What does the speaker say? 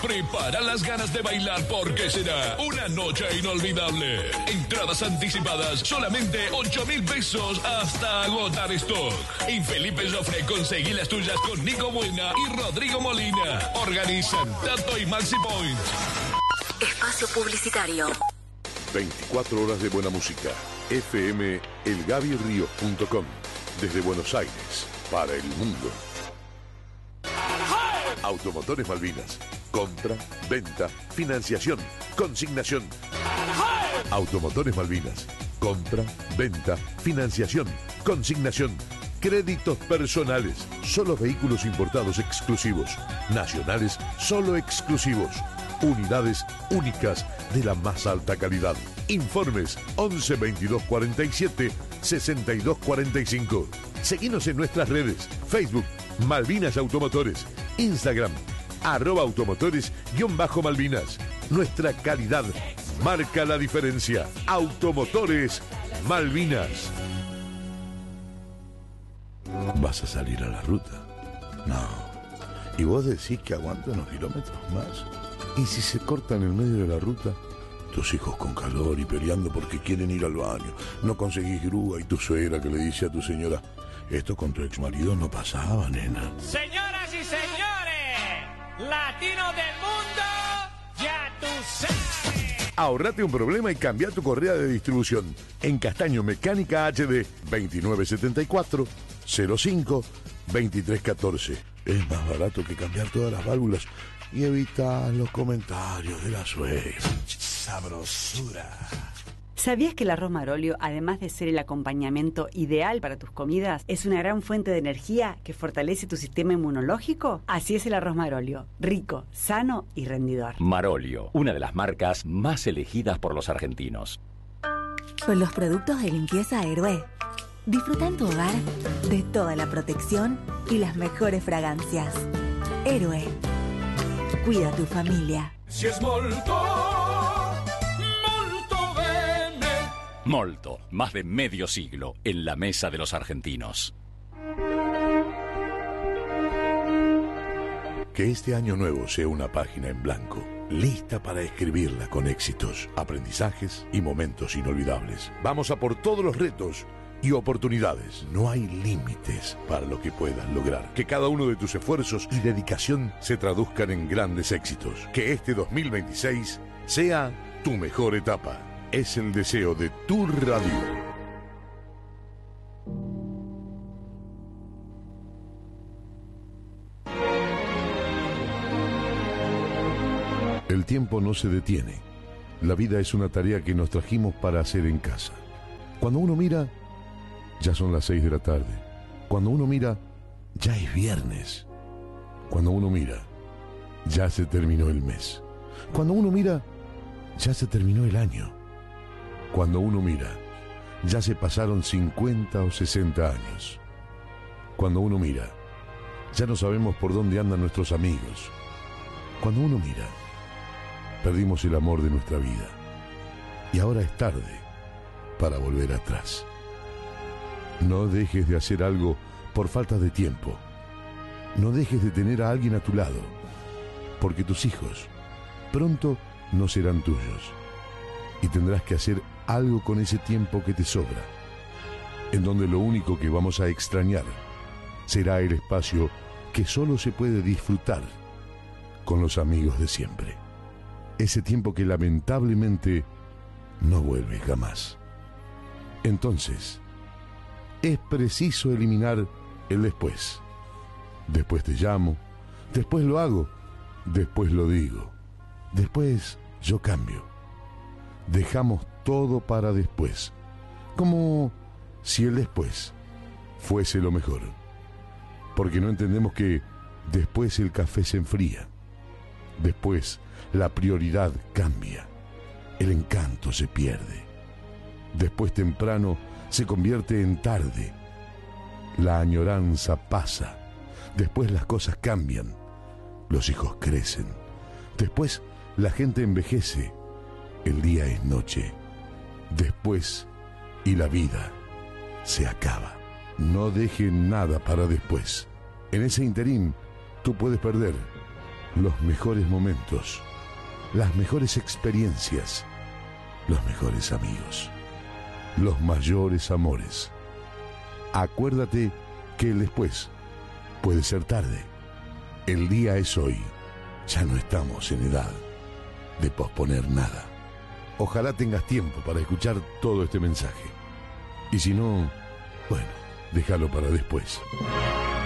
Prepara las ganas de bailar porque será una noche inolvidable. Entradas anticipadas, solamente 8.000 pesos hasta agotar stock. En Felipe Joffre conseguí las tuyas con Nico Buena y Rodrigo Molina. Organizan Tato y Maxi Point. Espacio publicitario. 24 horas de buena música. FM elgaviríos.com. Desde Buenos Aires, para el mundo. Automotores Malvinas. Compra, venta, financiación, consignación. Automotores Malvinas. Compra, venta, financiación, consignación. Créditos personales. Solo vehículos importados exclusivos. Nacionales solo exclusivos. Unidades únicas de la más alta calidad. Informes 11 22 47 62 45. Seguinos en nuestras redes. Facebook, Malvinas Automotores. Instagram, @automotores_Malvinas. Nuestra calidad marca la diferencia. Automotores Malvinas. ¿Vas a salir a la ruta? No. ¿Y vos decís que aguanta unos kilómetros más? ¿Y si se cortan en medio de la ruta? Tus hijos con calor y peleando porque quieren ir al baño. No conseguís grúa y tu suegra que le dice a tu señora: esto con tu exmarido no pasaba, nena. Señoras y señores, latinos del mundo, ya tú sabes. Ahorrate un problema y cambia tu correa de distribución. En Castaño Mecánica HD 2974 05 2314. Es más barato que cambiar todas las válvulas y evitar los comentarios de la suegra. Sabrosura. ¿Sabías que el arroz Marolio, además de ser el acompañamiento ideal para tus comidas, es una gran fuente de energía que fortalece tu sistema inmunológico? Así es el arroz Marolio, rico, sano y rendidor. Marolio, una de las marcas más elegidas por los argentinos. Con los productos de limpieza Héroe, disfruta en tu hogar de toda la protección y las mejores fragancias. Héroe, cuida a tu familia. Si es Molto, más de medio siglo en la mesa de los argentinos. Que este año nuevo sea una página en blanco, lista para escribirla con éxitos, aprendizajes y momentos inolvidables. Vamos a por todos los retos y oportunidades. No hay límites para lo que puedas lograr. Que cada uno de tus esfuerzos y dedicación se traduzcan en grandes éxitos. Que este 2026 sea tu mejor etapa. Es el deseo de tu radio. El tiempo no se detiene. La vida es una tarea que nos trajimos para hacer en casa. Cuando uno mira, ya son las 6 de la tarde. Cuando uno mira, ya es viernes. Cuando uno mira, ya se terminó el mes. Cuando uno mira, ya se terminó el año. Cuando uno mira, ya se pasaron 50 o 60 años. Cuando uno mira, ya no sabemos por dónde andan nuestros amigos. Cuando uno mira, perdimos el amor de nuestra vida. Y ahora es tarde para volver atrás. No dejes de hacer algo por falta de tiempo. No dejes de tener a alguien a tu lado, porque tus hijos pronto no serán tuyos. Y tendrás que hacer algo con ese tiempo que te sobra, en donde lo único que vamos a extrañar será el espacio que solo se puede disfrutar con los amigos de siempre. Ese tiempo que lamentablemente no vuelve jamás. Entonces, es preciso eliminar el después. Después te llamo, después lo hago, después lo digo, después yo cambio. Dejamos todo para después, como si el después fuese lo mejor, porque no entendemos que después el café se enfría, después la prioridad cambia, el encanto se pierde, después temprano se convierte en tarde, la añoranza pasa, después las cosas cambian, los hijos crecen, después la gente envejece, el día es noche, después y la vida se acaba. No dejen nada para después. En ese interín tú puedes perder los mejores momentos, las mejores experiencias, los mejores amigos, los mayores amores. Acuérdate que el después puede ser tarde. El día es hoy. Ya no estamos en edad de posponer nada. Ojalá tengas tiempo para escuchar todo este mensaje. Y si no, bueno, déjalo para después.